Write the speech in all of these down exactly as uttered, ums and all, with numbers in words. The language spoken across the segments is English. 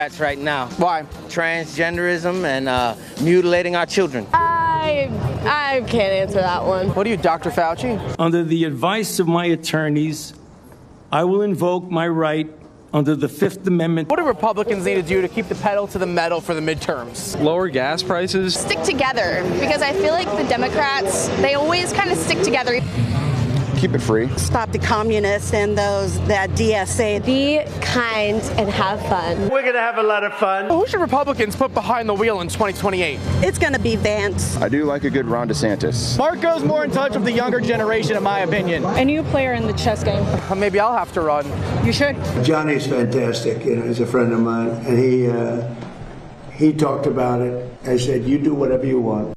That's right now. Why? Transgenderism and uh, mutilating our children. I, I can't answer that one. What are you, Doctor Fauci? Under the advice of my attorneys, I will invoke my right under the Fifth Amendment. What do Republicans need to do to keep the pedal to the metal for the midterms? Lower gas prices. Stick together, because I feel like the Democrats, they always kind of stick together. Keep it free. Stop the communists and those that D S A. Be kind and have fun. We're going to have a lot of fun. Who should Republicans put behind the wheel in twenty twenty-eight? It's going to be Vance. I do like a good Ron DeSantis. Marco's more in touch with the younger generation, in my opinion. A new player in the chess game. Maybe I'll have to run. You should. Johnny's fantastic. You know, he's a friend of mine, and he uh, he talked about it. I said, "You do whatever you want."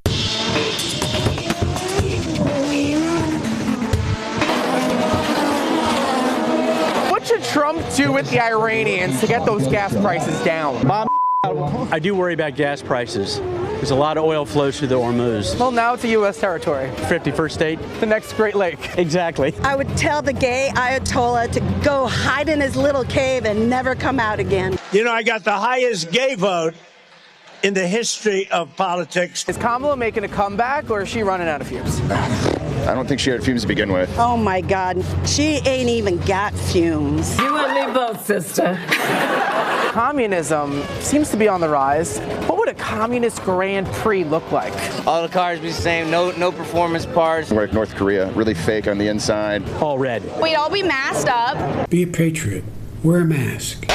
What should Trump do with the Iranians to get those gas prices down? I do worry about gas prices. There's a lot of oil flows through the Hormuz. Well, now it's a U S territory. fifty-first state. The next Great Lake. Exactly. I would tell the gay Ayatollah to go hide in his little cave and never come out again. You know, I got the highest gay vote in the history of politics. Is Kamala making a comeback, or is she running out of fumes? I don't think she had fumes to begin with. Oh my God, she ain't even got fumes. You and me both, sister. Communism seems to be on the rise. What would a communist Grand Prix look like? All the cars be the same, no no performance parts. Like North Korea, really fake on the inside. All red. We'd all be masked up. Be a patriot. Wear a mask.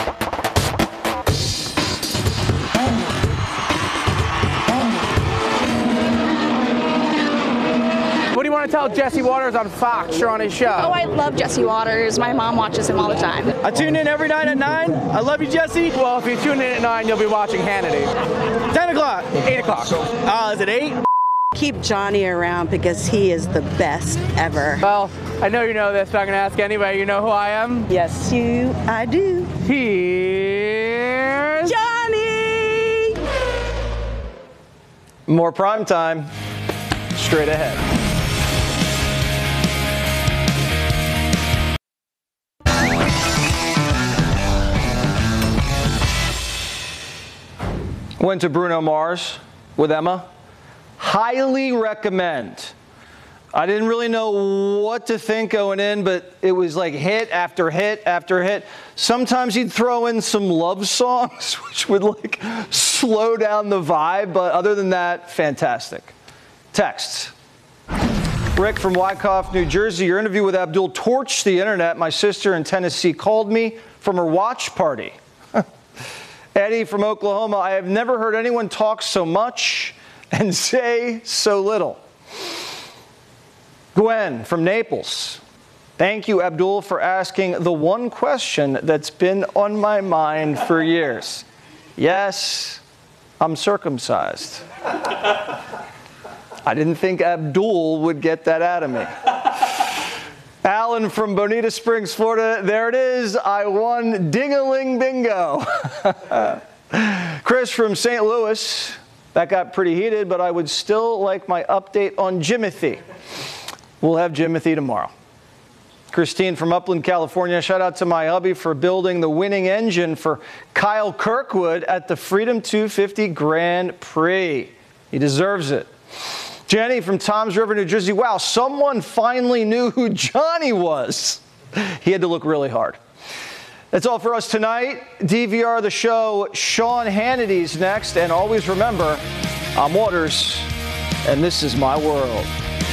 What do you want to tell Jesse Waters on Fox or on his show? Oh, I love Jesse Waters. My mom watches him all the time. I tune in every night at nine. I love you, Jesse. Well, if you tune in at nine, you'll be watching Hannity. ten o'clock. eight o'clock. Uh, is it eight? Keep Johnny around because he is the best ever. Well, I know you know this, but I'm going to ask anyway. You know who I am? Yes, you, I do. Here's Johnny! More prime time straight ahead. Went to Bruno Mars with Emma. Highly recommend. I didn't really know what to think going in, but it was like hit after hit after hit. Sometimes he'd throw in some love songs, which would like slow down the vibe, but other than that, fantastic. Texts. Rick from Wyckoff, New Jersey, your interview with Abdul torched the internet. My sister in Tennessee called me from her watch party. Eddie from Oklahoma, I have never heard anyone talk so much and say so little. Gwen from Naples, thank you, Abdul, for asking the one question that's been on my mind for years. Yes, I'm circumcised. I didn't think Abdul would get that out of me. Alan from Bonita Springs, Florida. There it is. I won Ding-a-ling bingo. Chris from Saint Louis. That got pretty heated, but I would still like my update on Jimothy. We'll have Jimothy tomorrow. Christine from Upland, California. Shout out to my hubby for building the winning engine for Kyle Kirkwood at the Freedom two fifty Grand Prix. He deserves it. Jenny from Toms River, New Jersey. Wow, someone finally knew who Johnny was. He had to look really hard. That's all for us tonight. D V R the show. Sean Hannity's next. And always remember, I'm Waters, and this is my world.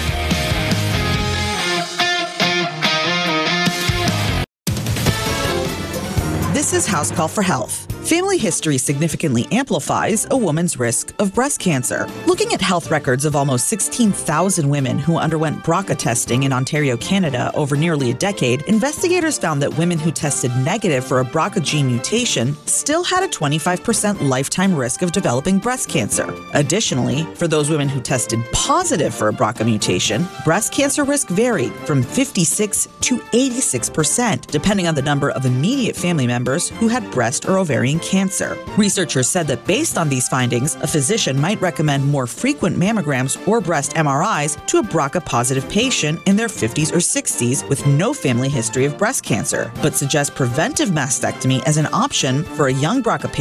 This is House Call for Health. Family history significantly amplifies a woman's risk of breast cancer. Looking at health records of almost sixteen thousand women who underwent B R C A testing in Ontario, Canada over nearly a decade, investigators found that women who tested negative for a B R C A gene mutation still had a twenty-five percent lifetime risk of developing breast cancer. Additionally, for those women who tested positive for a B R C A mutation, breast cancer risk varied from fifty-six to eighty-six percent, depending on the number of immediate family members consumers who had breast or ovarian cancer. Researchers said that based on these findings, a physician might recommend more frequent mammograms or breast M R Is to a B R C A-positive patient in their fifties or sixties with no family history of breast cancer, but suggest preventive mastectomy as an option for a young B R C A patient